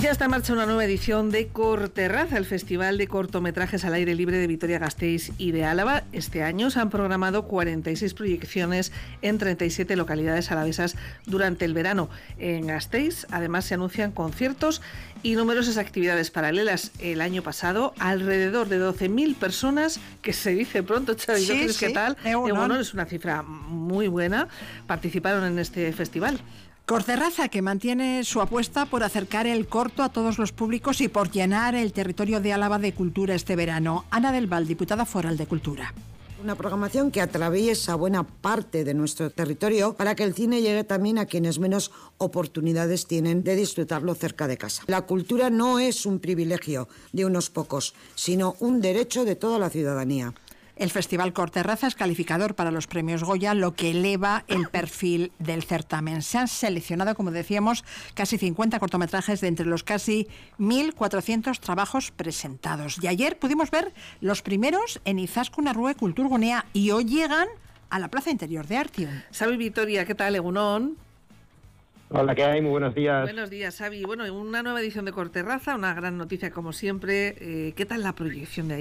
Ya está en marcha una nueva edición de Corterraza, el Festival de Cortometrajes al Aire Libre de Vitoria-Gasteiz y de Álava. Este año se han programado 46 proyecciones en 37 localidades alavesas durante el verano. En Gasteiz, además, se anuncian conciertos y numerosas actividades paralelas. El año pasado, alrededor de 12.000 personas, que se dice pronto, Xavi, ¿no crees qué tal? Bueno, es una cifra muy buena, participaron en este festival. Corterraza, que mantiene su apuesta por acercar el corto a todos los públicos y por llenar el territorio de Álava de cultura este verano. Ana del Val, diputada foral de Cultura. Una programación que atraviesa buena parte de nuestro territorio para que el cine llegue también a quienes menos oportunidades tienen de disfrutarlo cerca de casa. La cultura no es un privilegio de unos pocos, sino un derecho de toda la ciudadanía. El Festival Corterraza es calificador para los premios Goya, lo que eleva el perfil del certamen. Se han seleccionado, como decíamos, casi 50 cortometrajes de entre los casi 1.400 trabajos presentados. Y ayer pudimos ver los primeros en Izaskun Arrue Kulturgunea y hoy llegan a la Plaza Interior de Artium. Xavi Vitoria, ¿qué tal, Egunon? Hola, ¿qué hay? Muy buenos días. Buenos días, Xavi. Bueno, una nueva edición de Corterraza, una gran noticia como siempre. ¿Qué tal la proyección de ahí?